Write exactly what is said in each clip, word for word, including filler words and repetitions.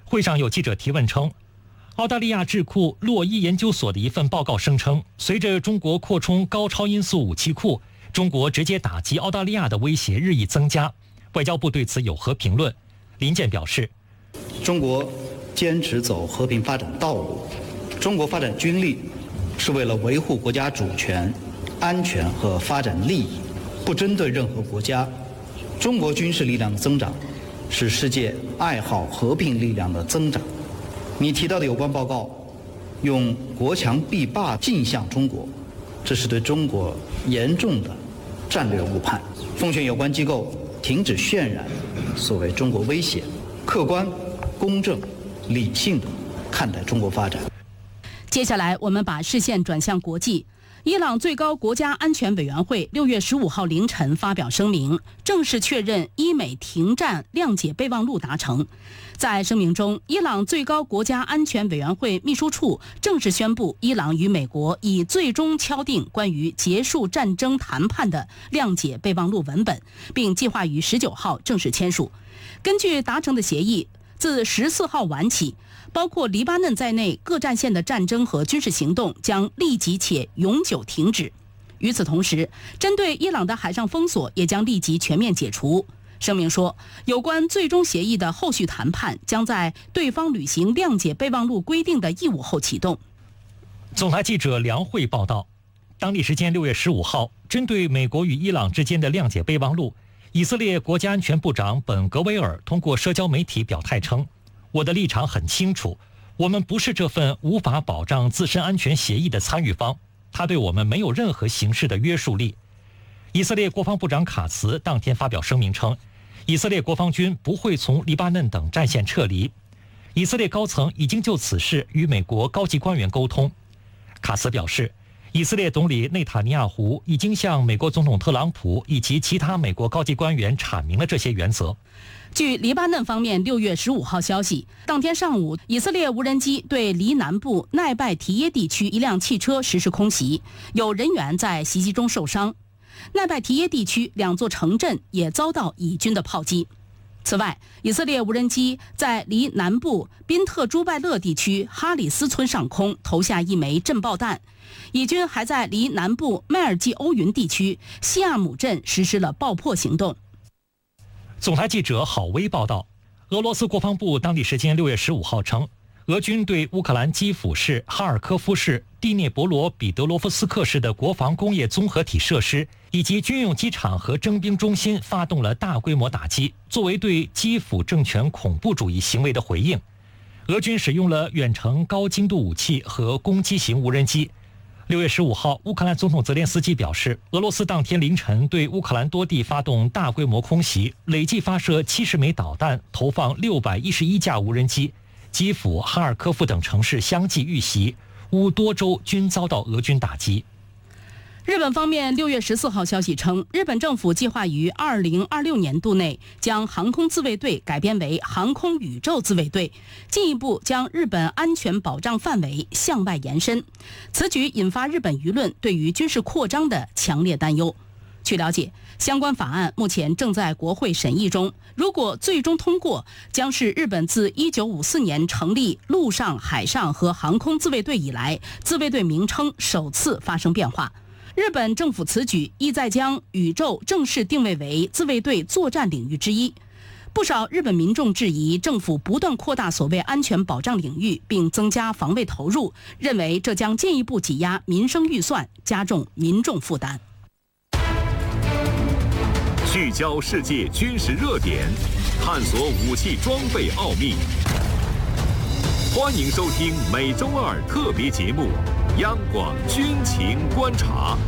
会上有记者提问称，澳大利亚智库洛伊研究所的一份报告声称，随着中国扩充高超音速武器库，中国直接打击澳大利亚的威胁日益增加。外交部对此有何评论？林健表示， 中国坚持走和平发展道路，中国发展军力是为了维护国家主权、安全和发展利益，不针对任何国家。中国军事力量的增长是世界爱好和平力量的增长。你提到的有关报告用国强必霸镜向中国，这是对中国严重的战略误判。奉劝有关机构停止渲染所谓中国威胁，客观、公正、理性地看待中国发展。 接下来我们把视线转向国际。伊朗最高国家安全委员会六月十五号凌晨发表声明，正式确认伊美停战谅解备忘录达成。在声明中，伊朗最高国家安全委员会秘书处正式宣布，伊朗与美国已最终敲定关于结束战争谈判的谅解备忘录文本，并计划于十九号正式签署。根据达成的协议，自十四号晚起，包括黎巴嫩在内各战线的战争和军事行动将立即且永久停止。与此同时，针对伊朗的海上封锁也将立即全面解除。声明说，有关最终协议的后续谈判将在对方履行谅解备忘录规定的义务后启动。 总台记者梁慧报道，当地时间六月十五号，针对美国与伊朗之间的谅解备忘录，以色列国家安全部长本格维尔通过社交媒体表态称，我的立场很清楚，我们不是这份无法保障自身安全协议的参与方，它对我们没有任何形式的约束力。以色列国防部长卡茨当天发表声明称，以色列国防军不会从黎巴嫩等战线撤离。以色列高层已经就此事与美国高级官员沟通。卡茨表示，以色列总理内塔尼亚胡已经向美国总统特朗普以及其他美国高级官员阐明了这些原则。 据黎巴嫩方面六月十五号消息，当天上午，以色列无人机对黎南部奈拜提耶地区一辆汽车实施空袭，有人员在袭击中受伤。奈拜提耶地区两座城镇也遭到以军的炮击。此外，以色列无人机在离南部宾特朱拜勒地区哈里斯村上空投下一枚震爆弹。以军还在离南部麦尔济欧云地区西亚姆镇实施了爆破行动。 总台记者郝威报道，俄罗斯国防部当地时间六月十五号称，俄军对乌克兰基辅市、哈尔科夫市、第聂伯罗彼得罗夫斯克市的国防工业综合体设施以及军用机场和征兵中心发动了大规模打击，作为对基辅政权恐怖主义行为的回应。俄军使用了远程高精度武器和攻击型无人机。六月十五号，乌克兰总统泽连斯基表示，俄罗斯当天凌晨对乌克兰多地发动大规模空袭，累计发射七十枚导弹，投放六百一十一架无人机。基辅、哈尔科夫等城市相继遇袭，乌多州均遭到俄军打击。 日本方面六月十四号消息称，日本政府计划于二零二六年度内将航空自卫队改编为航空宇宙自卫队，进一步将日本安全保障范围向外延伸。此举引发日本舆论对于军事扩张的强烈担忧。据了解，相关法案目前正在国会审议中，如果最终通过，将是日本自一九五四年成立陆上、海上和航空自卫队以来，自卫队名称首次发生变化。日本政府此举意在将宇宙正式定位为自卫队作战领域之一。不少日本民众质疑政府不断扩大所谓安全保障领域，并增加防卫投入，认为这将进一步挤压民生预算，加重民众负担。 聚焦世界军事热点，探索武器装备奥秘。欢迎收听每周二特别节目《央广军情观察》。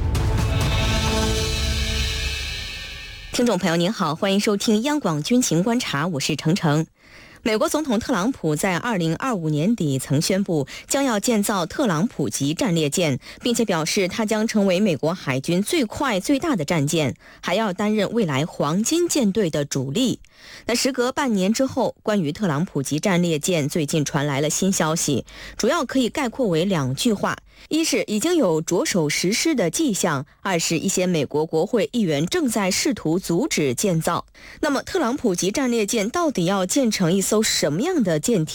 听众朋友您好，欢迎收听央广军情观察，我是程程。美国总统特朗普在二零二五年底曾宣布将要建造特朗普级战列舰，并且表示它将成为美国海军最快最大的战舰，还要担任未来黄金舰队的主力。那时隔半年之后，关于特朗普级战列舰最近传来了新消息，主要可以概括为两句话：一是已经有着手实施的迹象，二是一些美国国会议员正在试图阻止建造。那么特朗普级战列舰到底要建成一艘什么样的舰体？